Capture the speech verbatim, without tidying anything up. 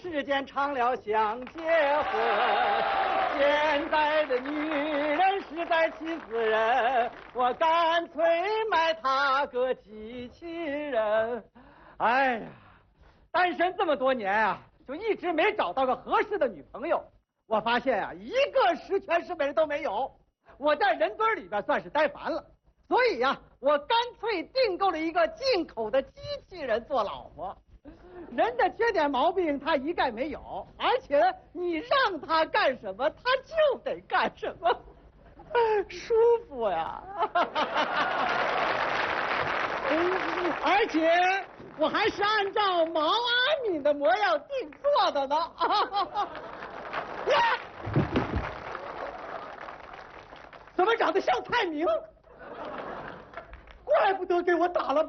时间长了想结婚，现在的女人实在气死人，我干脆买她个机器人。哎呀，单身这么多年啊，就一直没找到个合适的女朋友。我发现啊，一个十全十美都没有，我在人堆里边算是呆烦了。所以呀、啊，我干脆订购了一个进口的机器人做老婆。人的缺点毛病他一概没有，而且你让他干什么，他就得干什么，舒服呀。而且我还是按照毛阿敏的模样定做的呢。呀，怎么长得像蔡明？怪不得给我打了